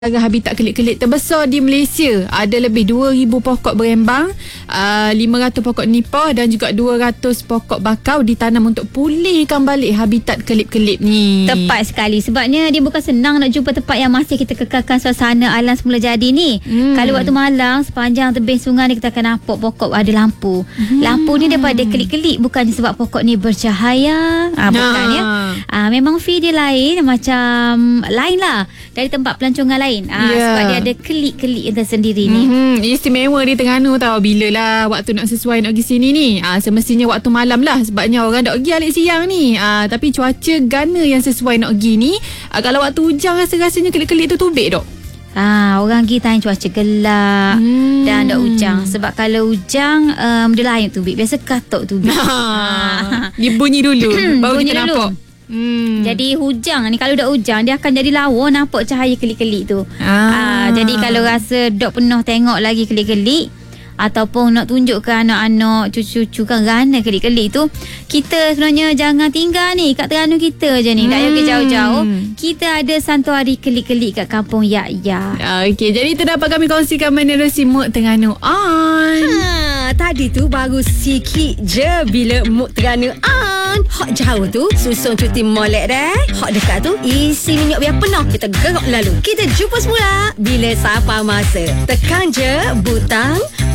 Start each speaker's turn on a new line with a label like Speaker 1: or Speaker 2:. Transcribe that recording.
Speaker 1: Habitat kelip-kelip terbesar di Malaysia. Ada lebih 2,000 pokok berembang, 500 pokok nipah dan juga 200 pokok bakau ditanam untuk pulihkan balik habitat kelip-kelip ni.
Speaker 2: Tepat sekali. Sebabnya dia bukan senang nak jumpa tempat yang masih kita kekalkan suasana alam semula jadi ni. Kalau waktu malam sepanjang tebing sungai ni kita akan nampak pokok ada lampu. Lampu ni daripada kelip-kelip, bukannya sebab pokok ni bercahaya. Bukan ya. Memang feel dia lain, macam lain lah dari tempat pelancongan lain. Sebab dia ada kelip-kelip yang tersendiri ni.
Speaker 1: Istimewa di Terengganu tau. Bila lah waktu nak sesuai nak pergi sini ni, semestinya waktu malam lah. Sebabnya orang nak pergi alik siang ni. Tapi cuaca gana yang sesuai nak pergi ni, kalau waktu hujan rasa-rasanya kelip-kelip tu tubik dok.
Speaker 2: Orang pergi tanya cuaca gelap dan tak hujan. Sebab kalau hujan dia lain tubik. Biasa katok tubik.
Speaker 1: Dia bunyi dulu baru
Speaker 2: bunyi
Speaker 1: kita
Speaker 2: dulu.
Speaker 1: nampak.
Speaker 2: Jadi hujan ni, kalau dah hujan dia akan jadi lawa, nampak cahaya kelip-kelip tu. Jadi kalau rasa dok penuh tengok lagi kelip-kelip, ataupun nak tunjuk ke anak-anak, cucu-cucu kan gana kelip-kelip tu, kita sebenarnya jangan tinggal ni kat Terengganu kita je ni. Tak payah ke jauh-jauh. Kita ada santuari kelip-kelip kat kampung Yak.
Speaker 1: Okey, jadi itu dapat kami kongsikan menerusi Mood Terengganu on.
Speaker 3: Tadi tu baru sikit je bila Mood Terengganu on. Hak jauh tu susun cuti molek dah. Hak dekat tu isi minyak biar penuh. Kita gerak lalu. Kita jumpa semula bila sampai masa. Tekan je butang